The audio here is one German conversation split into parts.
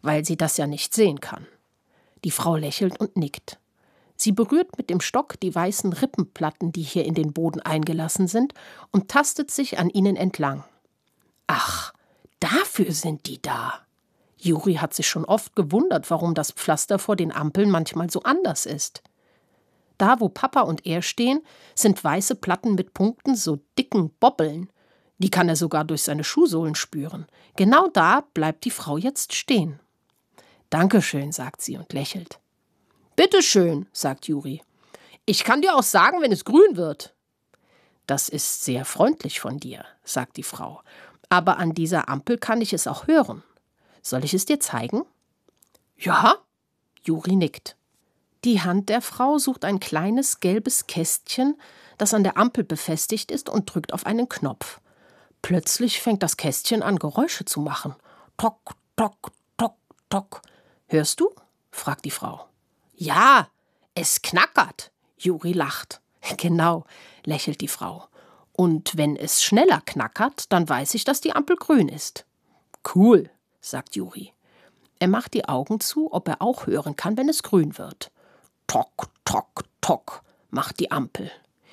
weil sie das ja nicht sehen kann. Die Frau lächelt und nickt. Sie berührt mit dem Stock die weißen Rippenplatten, die hier in den Boden eingelassen sind, und tastet sich an ihnen entlang. Ach, dafür sind die da. Juri hat sich schon oft gewundert, warum das Pflaster vor den Ampeln manchmal so anders ist. Da, wo Papa und er stehen, sind weiße Platten mit Punkten, so dicken Bobbeln. Die kann er sogar durch seine Schuhsohlen spüren. Genau da bleibt die Frau jetzt stehen. »Dankeschön«, sagt sie und lächelt. »Bitteschön«, sagt Juri. »Ich kann dir auch sagen, wenn es grün wird.« »Das ist sehr freundlich von dir«, sagt die Frau. »Aber an dieser Ampel kann ich es auch hören. Soll ich es dir zeigen?« »Ja«, Juri nickt. Die Hand der Frau sucht ein kleines gelbes Kästchen, das an der Ampel befestigt ist, und drückt auf einen Knopf. Plötzlich fängt das Kästchen an, Geräusche zu machen. Tock, tock, tock, tock. »Hörst du?« fragt die Frau. »Ja, es knackert«, Juri lacht. »Genau«, lächelt die Frau. »Und wenn es schneller knackert, dann weiß ich, dass die Ampel grün ist.« »Cool«, sagt Juri. Er macht die Augen zu, ob er auch hören kann, wenn es grün wird. Tock, tock, tock, macht die Ampel.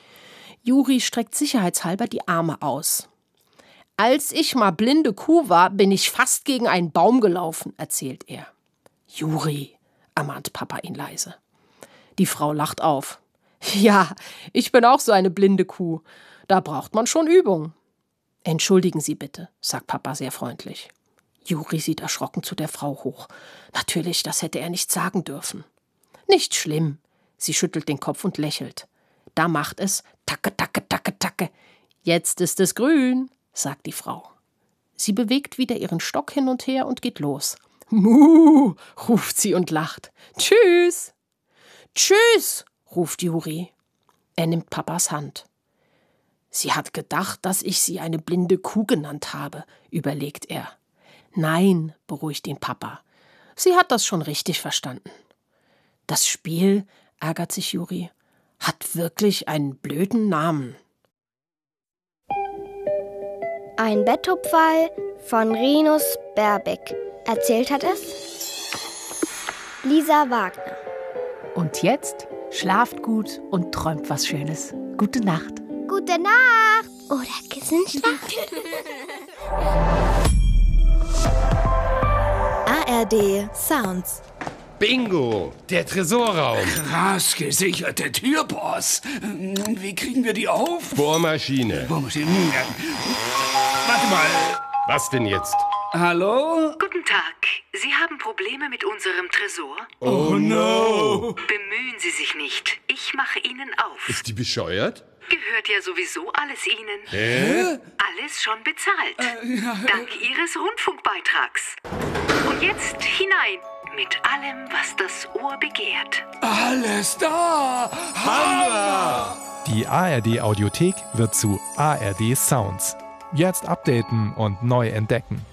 Juri streckt sicherheitshalber die Arme aus. »Als ich mal blinde Kuh war, bin ich fast gegen einen Baum gelaufen«, erzählt er. »Juri«, ermahnt Papa ihn leise. Die Frau lacht auf. »Ja, ich bin auch so eine blinde Kuh. Da braucht man schon Übung.« »Entschuldigen Sie bitte«, sagt Papa sehr freundlich. Juri sieht erschrocken zu der Frau hoch. Natürlich, das hätte er nicht sagen dürfen. »Nicht schlimm«, sie schüttelt den Kopf und lächelt. Da macht es Tacke, Tacke, Tacke, Tacke. »Jetzt ist es grün«, sagt die Frau. Sie bewegt wieder ihren Stock hin und her und geht los. »Muh«, ruft sie und lacht. »Tschüss!« »Tschüss«, ruft Juri. Er nimmt Papas Hand. »Sie hat gedacht, dass ich sie eine blinde Kuh genannt habe«, überlegt er. »Nein«, beruhigt ihn Papa. »Sie hat das schon richtig verstanden.« »Das Spiel«, ärgert sich Juri, »hat wirklich einen blöden Namen.« Ein Betthupferl von Rinus Berbeck. Erzählt hat es Lisa Wagner. Und jetzt schlaft gut und träumt was Schönes. Gute Nacht. Gute Nacht. Oder Kissenschlaf. ARD Sounds. Bingo, der Tresorraum. Krass gesicherte Türboss. Wie kriegen wir die auf? Bohrmaschine. Warte mal. Was denn jetzt? Hallo? Guten Tag. Sie haben Probleme mit unserem Tresor? Oh no. Bemühen Sie sich nicht. Ich mache Ihnen auf. Ist die bescheuert? Gehört ja sowieso alles Ihnen. Hä? Alles schon bezahlt. Dank Ihres Rundfunkbeitrags. Und jetzt hinein mit allem, was das Ohr begehrt. Alles da. Hammer. Die ARD-Audiothek wird zu ARD Sounds. Jetzt updaten und neu entdecken.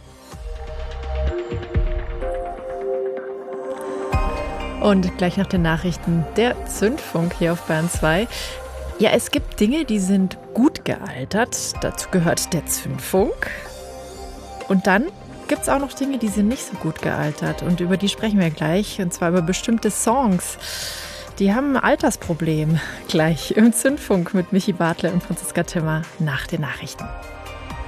Und gleich nach den Nachrichten der Zündfunk hier auf Bayern 2. Ja, es gibt Dinge, die sind gut gealtert. Dazu gehört der Zündfunk. Und dann gibt es auch noch Dinge, die sind nicht so gut gealtert. Und über die sprechen wir gleich. Und zwar über bestimmte Songs. Die haben ein Altersproblem. Gleich im Zündfunk mit Michi Bartler und Franziska Timmer nach den Nachrichten.